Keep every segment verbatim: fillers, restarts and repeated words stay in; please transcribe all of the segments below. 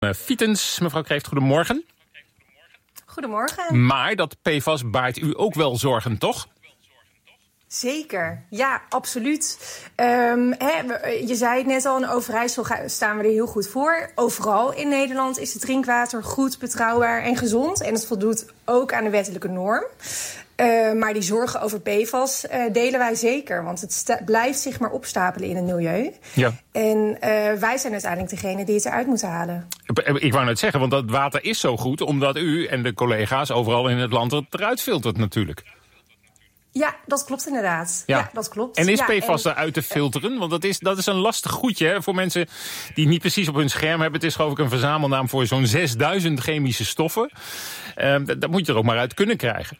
Fietens, mevrouw Kreeft, goedemorgen. Goedemorgen. Maar dat P F A S baart u ook wel zorgen, toch? Zeker, ja, absoluut. Um, he, je zei het net al, in Overijssel staan we er heel goed voor. Overal in Nederland is het drinkwater goed, betrouwbaar en gezond. En het voldoet ook aan de wettelijke norm. Uh, maar die zorgen over P F A S uh, delen wij zeker. Want het sta- blijft zich maar opstapelen in het milieu. Ja. En uh, wij zijn uiteindelijk degene die het eruit moeten halen. Ik wou net zeggen, want dat water is zo goed omdat u en de collega's overal in het land het eruit filtert natuurlijk. Ja, dat klopt inderdaad. Ja, ja dat klopt. En is ja, P F A S eruit te filteren? Want dat is, dat is een lastig goedje hè, voor mensen die het niet precies op hun scherm hebben. Het is geloof ik een verzamelnaam voor zo'n zesduizend chemische stoffen. Uh, dat, dat moet je er ook maar uit kunnen krijgen.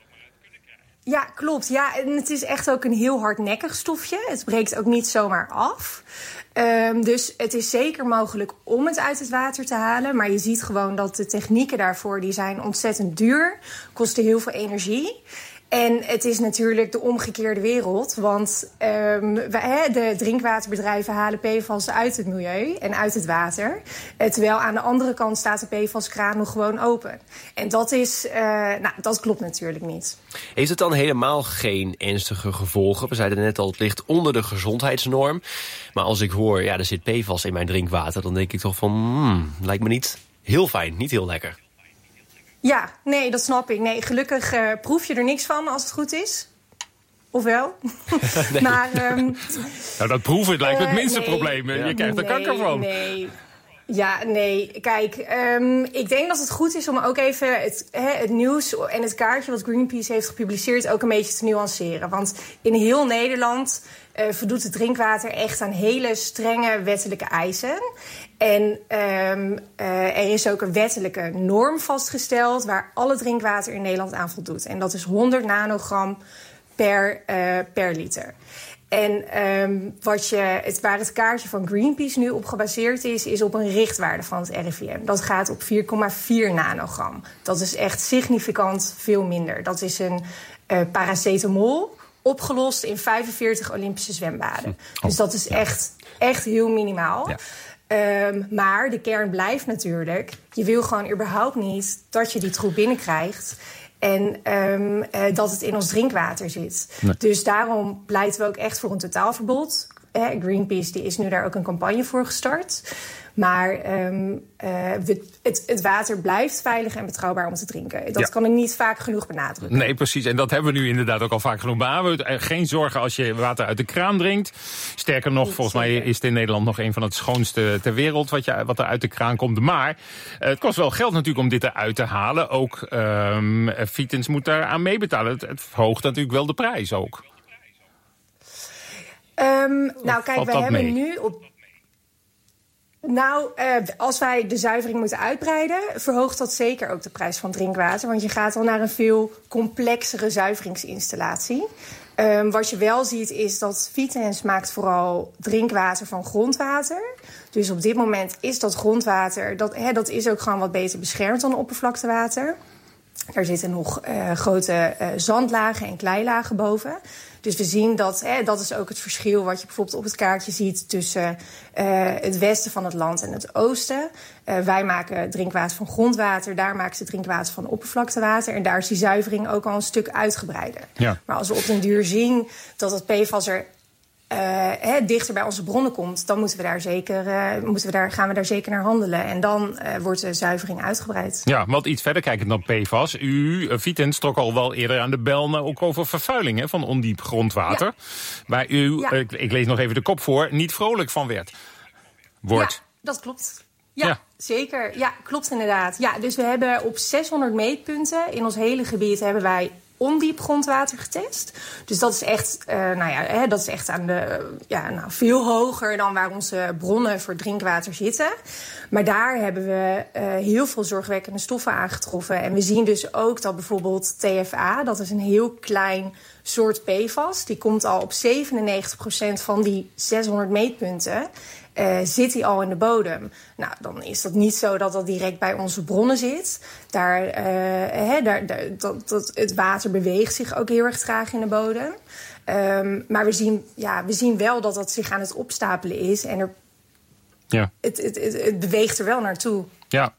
Ja, klopt. Ja, en het is echt ook een heel hardnekkig stofje. Het breekt ook niet zomaar af. Um, dus het is zeker mogelijk om het uit het water te halen. Maar je ziet gewoon dat de technieken daarvoor die zijn ontzettend duur. Kosten heel veel energie. En het is natuurlijk de omgekeerde wereld. Want um, wij, de drinkwaterbedrijven halen P F A S uit het milieu en uit het water. Terwijl aan de andere kant staat de P F A S-kraan nog gewoon open. En dat is, uh, nou, dat klopt natuurlijk niet. Heeft het dan helemaal geen ernstige gevolgen? We zeiden net al, het ligt onder de gezondheidsnorm. Maar als ik hoor, ja, er zit P F A S in mijn drinkwater, dan denk ik toch van, hmm, lijkt me niet heel fijn, niet heel lekker. Ja, nee, dat snap ik. Nee, gelukkig uh, proef je er niks van als het goed is. Of wel? Nee. maar, um, nou, dat proeven lijkt me het minste uh, nee, probleem. Je ja. krijgt er nee, kanker van. Nee, ja, nee. Kijk, um, ik denk dat het goed is om ook even het, he, het nieuws en het kaartje wat Greenpeace heeft gepubliceerd ook een beetje te nuanceren. Want in heel Nederland uh, voldoet het drinkwater echt aan hele strenge wettelijke eisen. En um, uh, er is ook een wettelijke norm vastgesteld waar alle drinkwater in Nederland aan voldoet. En dat is honderd nanogram per, uh, per liter. En um, wat je, het, waar het kaartje van Greenpeace nu op gebaseerd is, is op een richtwaarde van het R I V M. Dat gaat op vier komma vier nanogram. Dat is echt significant veel minder. Dat is een uh, paracetamol opgelost in vijfenveertig Olympische zwembaden. Oh. Dus dat is echt, echt heel minimaal. Ja. Um, maar de kern blijft natuurlijk, je wil gewoon überhaupt niet dat je die troep binnenkrijgt en um, uh, dat het in ons drinkwater zit. Nee. Dus daarom pleiten we ook echt voor een totaalverbod. Eh, Greenpeace die is nu daar ook een campagne voor gestart. Maar um, uh, het, het water blijft veilig en betrouwbaar om te drinken. Dat ja. kan ik niet vaak genoeg benadrukken. Nee, precies. En dat hebben we nu inderdaad ook al vaak genoeg beaamd. Geen zorgen als je water uit de kraan drinkt. Sterker nog, niet volgens zeker. mij is het in Nederland nog een van het schoonste ter wereld wat, je, wat er uit de kraan komt. Maar uh, het kost wel geld natuurlijk om dit eruit te halen. Ook um, Fietens moet daar aan meebetalen. Het, het verhoogt natuurlijk wel de prijs ook. Um, nou kijk, wij hebben mee? nu op... Nou, uh, als wij de zuivering moeten uitbreiden, verhoogt dat zeker ook de prijs van drinkwater. Want je gaat dan naar een veel complexere zuiveringsinstallatie. Um, wat je wel ziet is dat Fietens maakt vooral drinkwater van grondwater. Dus op dit moment is dat grondwater, dat, hè, dat is ook gewoon wat beter beschermd dan oppervlaktewater. Er zitten nog uh, grote uh, zandlagen en kleilagen boven. Dus we zien dat, hè, dat is ook het verschil wat je bijvoorbeeld op het kaartje ziet tussen uh, het westen van het land en het oosten. Uh, wij maken drinkwater van grondwater, daar maken ze drinkwater van oppervlaktewater. En daar is die zuivering ook al een stuk uitgebreider. Ja. Maar als we op den duur zien dat het P F A S er Uh, he, dichter bij onze bronnen komt, dan moeten we daar zeker, uh, moeten we daar, gaan we daar zeker naar handelen. En dan uh, wordt de zuivering uitgebreid. Ja, wat iets verder kijkend dan P F A S. U, uh, Fietens, trok al wel eerder aan de bel nou, ook over vervuiling hè, van ondiep grondwater. Ja. Waar u, ja. uh, ik, ik lees nog even de kop voor, niet vrolijk van werd. Wordt. Ja, dat klopt. Ja, ja, zeker. Ja, klopt inderdaad. Ja, dus we hebben op zeshonderd meetpunten in ons hele gebied hebben wij ondiep grondwater getest. Dus dat is echt, uh, nou ja, hè, dat is echt aan de, ja, nou, veel hoger dan waar onze bronnen voor drinkwater zitten. Maar daar hebben we uh, heel veel zorgwekkende stoffen aangetroffen. En we zien dus ook dat bijvoorbeeld T F A, dat is een heel klein soort P F A S, die komt al op zevenennegentig procent van die zeshonderd meetpunten. Uh, zit die al in de bodem? Nou, dan is dat niet zo dat dat direct bij onze bronnen zit. Daar, uh, hè, daar, daar, dat, dat, het water beweegt zich ook heel erg traag in de bodem. Um, maar we zien, ja, we zien wel dat dat zich aan het opstapelen is. En er Ja. het, het, het, het beweegt er wel naartoe. Ja,